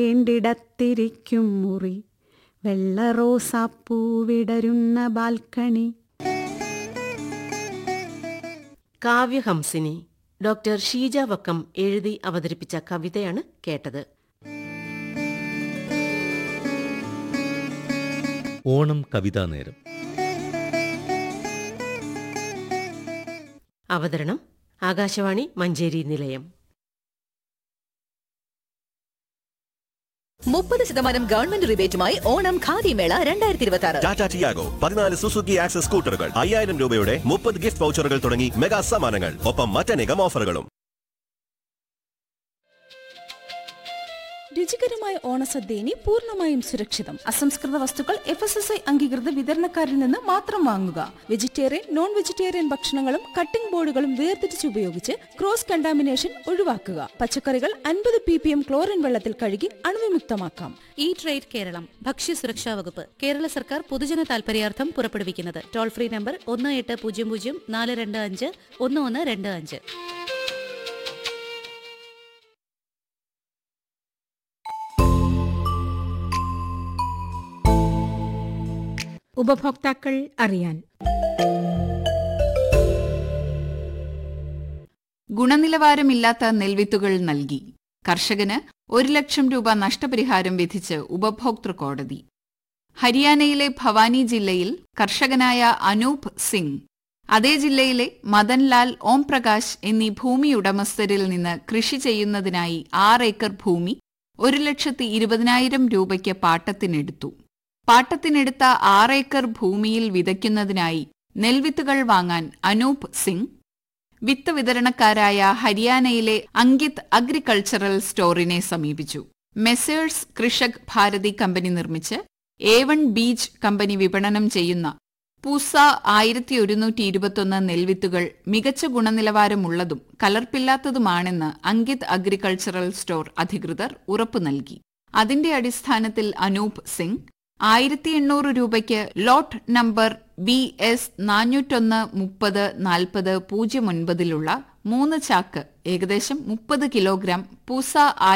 വേണ്ടിടത്തിരിക്കും മുറി, വെള്ള റോസാപ്പൂ വിടരുന്ന ബാൽക്കണി. കാവ്യഹംസിനി ഡോക്ടർ ഷീജ വക്കം എഴുതി അവതരിപ്പിച്ച കവിതയാണ് കേട്ടത്. ഓണം കവിതാ നേരം. അവതരണം ആകാശവാണി മഞ്ചേരി നിലയം. 30% ഗവൺമെന്റ് റിബേറ്റുമായി ഓണം ഖാദി മേള 2026. ടാറ്റ ടിയാഗോ 14 സുസുക്കി ആക്സസ് സ്കൂട്ടറുകൾ, 5000 രൂപയുടെ 30 ഗിഫ്റ്റ് വൗച്ചറുകൾ തുടങ്ങി മെഗാ സമ്മാനങ്ങൾ, ഒപ്പം മറ്റനേകം ഓഫറുകളും. രുചികരമായ ഓണസദ്യ ഇനി പൂർണ്ണമായും സുരക്ഷിതം. അസംസ്കൃത വസ്തുക്കൾ FSSAI അംഗീകൃത വിതരണക്കാരിൽ നിന്ന് മാത്രം വാങ്ങുക. വെജിറ്റേറിയൻ, നോൺ വെജിറ്റേറിയൻ ഭക്ഷണങ്ങളും കട്ടിംഗ് ബോർഡുകളും വേർതിരിച്ച് ഉപയോഗിച്ച് ക്രോസ് കണ്ടാമിനേഷൻ ഒഴിവാക്കുക. പച്ചക്കറികൾ 50 ppm ക്ലോറിൻ വെള്ളത്തിൽ കഴുകി അണുവിമുക്തമാക്കാം. ഈറ്റ് റൈറ്റ് കേരളം ഭക്ഷ്യസുരക്ഷാ വകുപ്പ് കേരള സർക്കാർ പൊതുജന താൽപര്യാർത്ഥം പുറപ്പെടുവിക്കുന്നത്. Toll free number 1800-425-1125. ഉപഭോക്താക്കൾ അറിയാൻ. ഗുണനിലവാരമില്ലാത്ത നെൽവിത്തുകൾ നൽകി കർഷകന് 1 ലക്ഷം രൂപ നഷ്ടപരിഹാരം വിധിച്ച് ഉപഭോക്തൃ കോടതി. ഹരിയാനയിലെ ഭവാനി ജില്ലയിൽ കർഷകനായ അനൂപ് സിംഗ് അതേ ജില്ലയിലെ മദൻലാൽ, ഓംപ്രകാശ് എന്നീ ഭൂമി ഉടമസ്ഥരിൽ നിന്ന് കൃഷി ചെയ്യുന്നതിനായി 6 ഏക്കർ ഭൂമി 1,20,000 രൂപയ്ക്ക് പാട്ടത്തിനെടുത്തു. പാട്ടത്തിനെടുത്ത 6 ഏക്കർ ഭൂമിയിൽ വിതയ്ക്കുന്നതിനായി നെൽവിത്തുകൾ വാങ്ങാൻ അനൂപ് സിംഗ് വിത്ത് വിതരണക്കാരായ ഹരിയാനയിലെ അങ്കിത് അഗ്രികൾച്ചറൽ സ്റ്റോറിനെ സമീപിച്ചു. മെസേഴ്സ് കൃഷക് ഭാരതി കമ്പനി നിർമ്മിച്ച് A1 ബീജ് കമ്പനി വിപണനം ചെയ്യുന്ന പൂസ 1121 നെൽവിത്തുകൾ മികച്ച ഗുണനിലവാരമുള്ളതും കലർപ്പില്ലാത്തതുമാണെന്ന് അങ്കിത് അഗ്രികൾച്ചറൽ സ്റ്റോർ അധികൃതർ ഉറപ്പു നൽകി. അതിന്റെ അടിസ്ഥാനത്തിൽ അനൂപ് സിംഗ് 1800 രൂപയ്ക്ക് ലോട്ട് നമ്പർ BS 401-30-40-09 3 ചാക്ക് ഏകദേശം 30 കിലോഗ്രാം പൂസ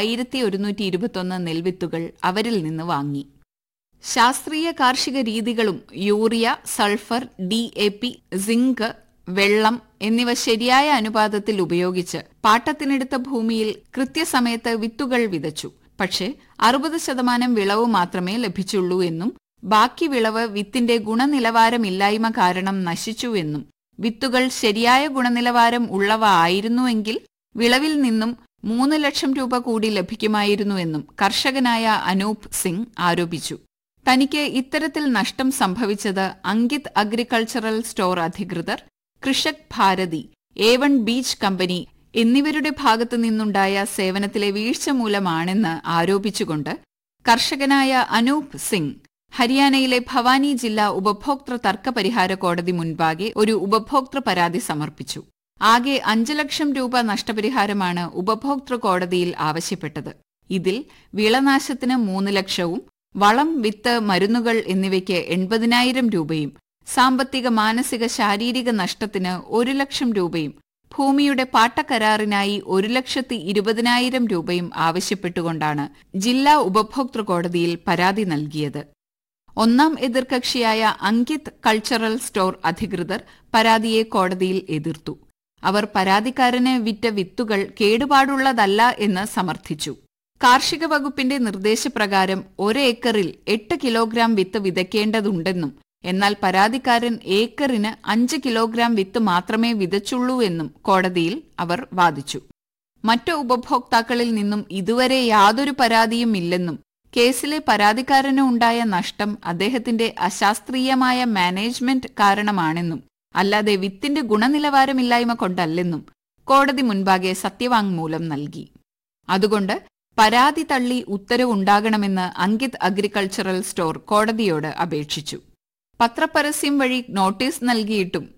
1121 നെൽവിത്തുകൾ അവരിൽ നിന്ന് വാങ്ങി. ശാസ്ത്രീയ കാർഷിക രീതികളും യൂറിയ, സൾഫർ, DAP, സിങ്ക്, വെള്ളം എന്നിവ ശരിയായ അനുപാതത്തിൽ ഉപയോഗിച്ച് പാട്ടത്തിനെടുത്ത ഭൂമിയിൽ കൃത്യസമയത്ത് വിത്തുകൾ വിതച്ചു. പക്ഷേ 60% വിളവ് മാത്രമേ ലഭിച്ചുള്ളൂ എന്നും ബാക്കി വിളവ് വിത്തിന്റെ ഗുണനിലവാരമില്ലായ്മ കാരണം നശിച്ചു എന്നും വിത്തുകൾ ശരിയായ ഗുണനിലവാരം ഉള്ളവ ആയിരുന്നുവെങ്കിൽ വിളവിൽ നിന്നും 3 ലക്ഷം രൂപ കൂടി ലഭിക്കുമായിരുന്നു എന്നും കർഷകനായ അനൂപ് സിംഗ് ആരോപിച്ചു. തനിക്ക് ഇത്തരത്തിൽ നഷ്ടം സംഭവിച്ചത് അങ്കിത് അഗ്രികൾച്ചറൽ സ്റ്റോർ അധികൃതർ, Krishak Bharati, A1 beige company എന്നിവരുടെ ഭാഗത്തു നിന്നുണ്ടായ സേവനത്തിലെ വീഴ്ച മൂലമാണെന്ന് ആരോപിച്ചുകൊണ്ട് കർഷകനായ അനൂപ് സിംഗ് ഹരിയാനയിലെ ഭവാനി ജില്ലാ ഉപഭോക്തൃ തർക്ക പരിഹാര കോടതി മുൻപാകെ ഒരു ഉപഭോക്തൃ പരാതി സമർപ്പിച്ചു. ആകെ 5 ലക്ഷം രൂപ നഷ്ടപരിഹാരമാണ് ഉപഭോക്തൃ കോടതിയിൽ ആവശ്യപ്പെട്ടത്. ഇതിൽ വിളനാശത്തിന് 3 ലക്ഷവും വളം, വിത്ത്, മരുന്നുകൾ എന്നിവയ്ക്ക് 80,000 രൂപയും സാമ്പത്തിക, മാനസിക, ശാരീരിക നഷ്ടത്തിന് 1 ലക്ഷം രൂപയും ഭൂമിയുടെ പാട്ടക്കരാറിനായി 1,20,000 രൂപയും ആവശ്യപ്പെട്ടുകൊണ്ടാണ് ജില്ലാ ഉപഭോക്തൃ കോടതിയിൽ പരാതി നൽകിയത്. ഒന്നാം എതിർകക്ഷിയായ അങ്കിത് കൾച്ചറൽ സ്റ്റോർ അധികൃതർ പരാതിയെ കോടതിയിൽ എതിർത്തു. അവർ പരാതിക്കാരന് വിറ്റ വിത്തുകൾ കേടുപാടുള്ളതല്ല എന്ന് സമർത്ഥിച്ചു. കാർഷിക വകുപ്പിന്റെ നിർദ്ദേശപ്രകാരം 1 ഏക്കറിൽ 8 കിലോഗ്രാം വിത്ത് വിതയ്ക്കേണ്ടതുണ്ടെന്നും എന്നാൽ പരാതിക്കാരൻ ഏക്കറിന് 5 കിലോഗ്രാം വിത്ത് മാത്രമേ വിതച്ചുള്ളൂ എന്നും കോടതിയിൽ അവർ വാദിച്ചു. മറ്റു ഉപഭോക്താക്കളിൽ നിന്നും ഇതുവരെ യാതൊരു പരാതിയും ഇല്ലെന്നും കേസിലെ പരാതിക്കാരന് ഉണ്ടായ നഷ്ടം അദ്ദേഹത്തിന്റെ അശാസ്ത്രീയമായ മാനേജ്മെന്റ് കാരണമാണെന്നും അല്ലാതെ വിത്തിന്റെ ഗുണനിലവാരമില്ലായ്മ കൊണ്ടല്ലെന്നും കോടതി മുൻപാകെ സത്യവാങ്മൂലം നൽകി. അതുകൊണ്ട് പരാതി തള്ളി ഉത്തരവുണ്ടാകണമെന്ന് അങ്കിത് അഗ്രികൾച്ചറൽ സ്റ്റോർ കോടതിയോട് അപേക്ഷിച്ചു. പത്രപരസ്യം വഴി നോട്ടീസ് നൽകിയിട്ടും